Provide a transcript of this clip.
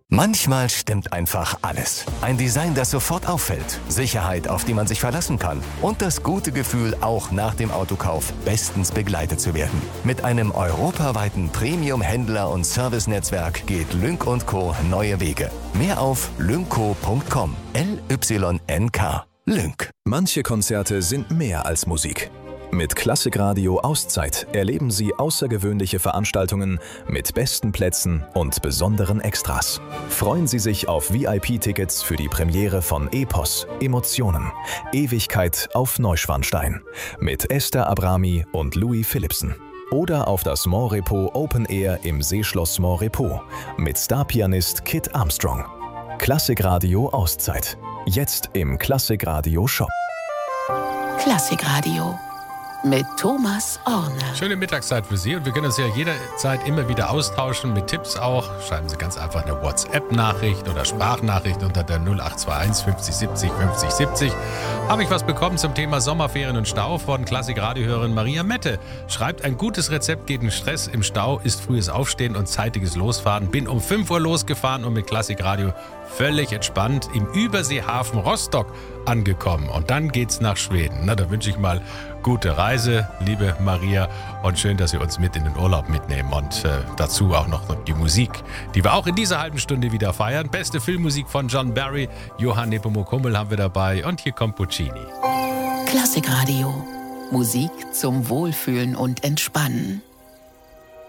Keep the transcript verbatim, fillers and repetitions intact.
Manchmal stimmt einfach alles. Ein Design, das sofort auffällt, Sicherheit, auf die man sich verlassen kann und das gute Gefühl, auch nach dem Autokauf bestens begleitet zu werden. Mit einem europaweiten Premium-Händler- und Servicenetzwerk geht Lynk und Co. neue Wege. Mehr auf lynco punkt com. L Y N K. Lynk. Manche Konzerte sind mehr als Musik. Mit Klassikradio Auszeit erleben Sie außergewöhnliche Veranstaltungen mit besten Plätzen und besonderen Extras. Freuen Sie sich auf V I P-Tickets für die Premiere von Epos, Emotionen, Ewigkeit auf Neuschwanstein mit Esther Abrami und Louis Philippsen. Oder auf das Montrepos Open Air im Seeschloss Montrepos mit Starpianist Kit Armstrong. Klassikradio Auszeit. Jetzt im Klassikradio Shop. Klassikradio mit Thomas Orne. Schöne Mittagszeit für Sie und wir können uns ja jederzeit immer wieder austauschen mit Tipps auch. Schreiben Sie ganz einfach eine WhatsApp-Nachricht oder Sprachnachricht unter der null acht zwei eins fünfzig siebzig fünfzig siebzig. Habe ich was bekommen zum Thema Sommerferien und Stau von Klassik-Radiohörerin Maria Mette. Schreibt, ein gutes Rezept gegen Stress im Stau ist frühes Aufstehen und zeitiges Losfahren. Bin um fünf Uhr losgefahren und mit Klassik-Radio völlig entspannt im Überseehafen Rostock angekommen. Und dann geht's nach Schweden. Na, da wünsche ich mal gute Reise, liebe Maria. Und schön, dass Sie uns mit in den Urlaub mitnehmen. Und äh, dazu auch noch die Musik, die wir auch in dieser halben Stunde wieder feiern. Beste Filmmusik von John Barry, Johann Nepomuk Hummel haben wir dabei. Und hier kommt Puccini. Klassikradio. Musik zum Wohlfühlen und Entspannen.